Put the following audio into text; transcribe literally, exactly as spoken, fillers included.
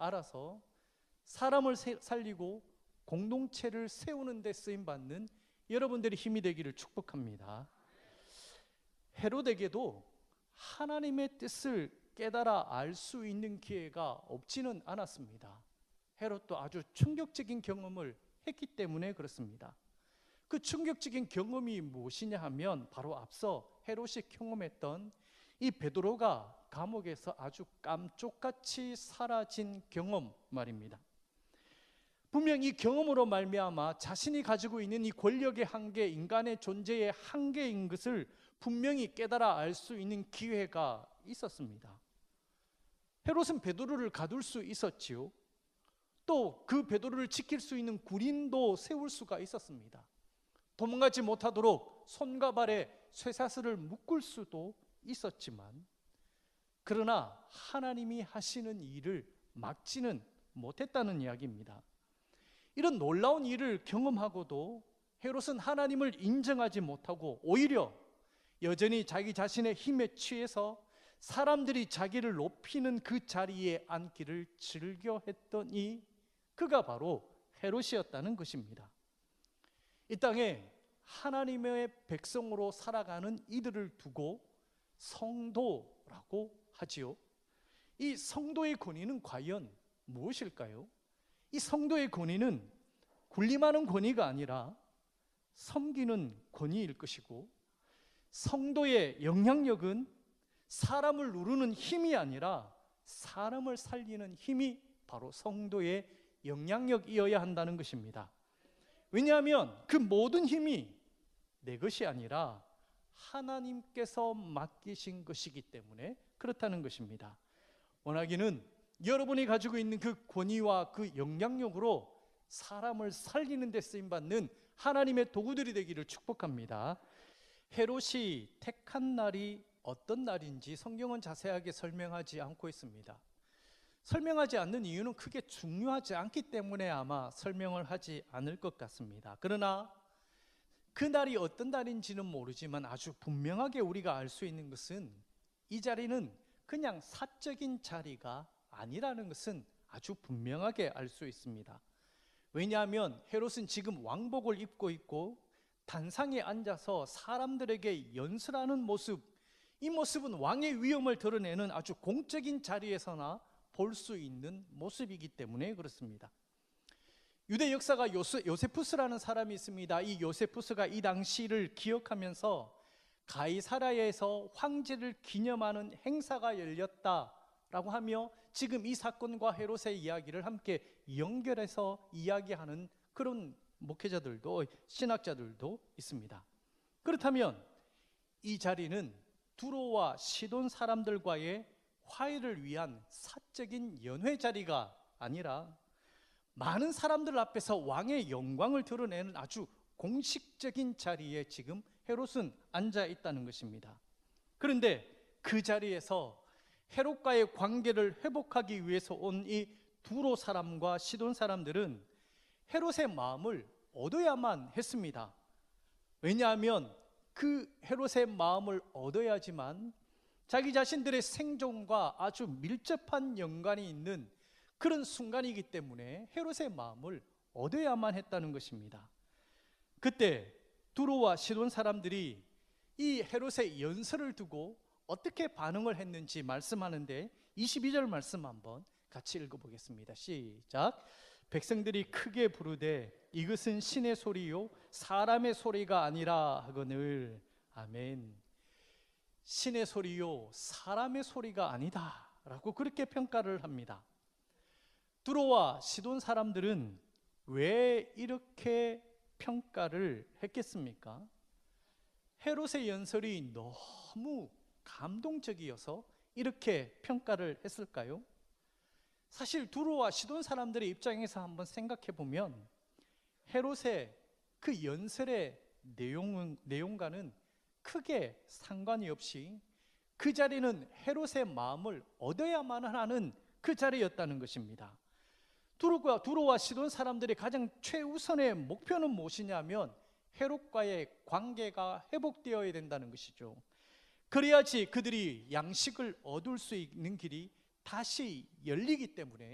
알아서 사람을 살리고 공동체를 세우는 데 쓰임받는 여러분들의 힘이 되기를 축복합니다. 헤롯에게도 하나님의 뜻을 깨달아 알 수 있는 기회가 없지는 않았습니다. 헤롯도 아주 충격적인 경험을 했기 때문에 그렇습니다. 그 충격적인 경험이 무엇이냐 하면 바로 앞서 헤롯이 경험했던 이 베드로가 감옥에서 아주 깜쪽같이 사라진 경험 말입니다. 분명 이 경험으로 말미암아 자신이 가지고 있는 이 권력의 한계, 인간의 존재의 한계인 것을 분명히 깨달아 알 수 있는 기회가 있었습니다. 헤롯은 베드로를 가둘 수 있었지요. 또 그 베드로를 지킬 수 있는 군인도 세울 수가 있었습니다. 도망가지 못하도록 손과 발에 쇠사슬을 묶을 수도 있었지만, 그러나 하나님이 하시는 일을 막지는 못했다는 이야기입니다. 이런 놀라운 일을 경험하고도 헤롯은 하나님을 인정하지 못하고 오히려 여전히 자기 자신의 힘에 취해서 사람들이 자기를 높이는 그 자리에 앉기를 즐겨 했더니 그가 바로 헤롯이었다는 것입니다. 이 땅에 하나님의 백성으로 살아가는 이들을 두고 성도라고 하지요. 이 성도의 권위는 과연 무엇일까요? 이 성도의 권위는 군림하는 권위가 아니라 섬기는 권위일 것이고, 성도의 영향력은 사람을 누르는 힘이 아니라 사람을 살리는 힘이 바로 성도의 영향력이어야 한다는 것입니다. 왜냐하면 그 모든 힘이 내 것이 아니라 하나님께서 맡기신 것이기 때문에 그렇다는 것입니다. 원하기는 여러분이 가지고 있는 그 권위와 그 영향력으로 사람을 살리는 데 쓰임받는 하나님의 도구들이 되기를 축복합니다. 헤롯이 택한 날이 어떤 날인지 성경은 자세하게 설명하지 않고 있습니다. 설명하지 않는 이유는 크게 중요하지 않기 때문에 아마 설명을 하지 않을 것 같습니다. 그러나 그 날이 어떤 날인지는 모르지만 아주 분명하게 우리가 알 수 있는 것은 이 자리는 그냥 사적인 자리가 아니라는 것은 아주 분명하게 알 수 있습니다. 왜냐하면 헤롯은 지금 왕복을 입고 있고 단상에 앉아서 사람들에게 연설하는 모습, 이 모습은 왕의 위엄을 드러내는 아주 공적인 자리에서나 볼 수 있는 모습이기 때문에 그렇습니다. 유대 역사가 요세, 요세푸스라는 사람이 있습니다. 이 요세푸스가 이 당시를 기억하면서 가이사랴에서 황제를 기념하는 행사가 열렸다라고 하며 지금 이 사건과 헤롯의 이야기를 함께 연결해서 이야기하는 그런 목회자들도, 신학자들도 있습니다. 그렇다면 이 자리는 두로와 시돈 사람들과의 화해를 위한 사적인 연회 자리가 아니라 많은 사람들 앞에서 왕의 영광을 드러내는 아주 공식적인 자리에 지금 헤롯은 앉아 있다는 것입니다. 그런데 그 자리에서 헤롯과의 관계를 회복하기 위해서 온 이 두로 사람과 시돈 사람들은 헤롯의 마음을 얻어야만 했습니다. 왜냐하면 그 헤롯의 마음을 얻어야지만 자기 자신들의 생존과 아주 밀접한 연관이 있는 그런 순간이기 때문에 헤롯의 마음을 얻어야만 했다는 것입니다. 그때 두로와 시돈 사람들이 이 헤롯의 연설을 두고 어떻게 반응을 했는지 말씀하는데 이십이 절 말씀 한번 같이 읽어보겠습니다. 시작. 백성들이 크게 부르되 이것은 신의 소리요 사람의 소리가 아니라 하거늘. 아멘. 신의 소리요 사람의 소리가 아니다 라고 그렇게 평가를 합니다. 두로와 시돈 사람들은 왜 이렇게 평가를 했겠습니까? 헤롯의 연설이 너무 감동적이어서 이렇게 평가를 했을까요? 사실 두로와 시돈 사람들의 입장에서 한번 생각해 보면 헤롯의 그 연설의 내용은, 내용과는 크게 상관이 없이 그 자리는 헤롯의 마음을 얻어야만 하는 그 자리였다는 것입니다. 두로와, 두로와 시돈 사람들의 가장 최우선의 목표는 무엇이냐면 헤롯과의 관계가 회복되어야 된다는 것이죠. 그래야지 그들이 양식을 얻을 수 있는 길이 다시 열리기 때문에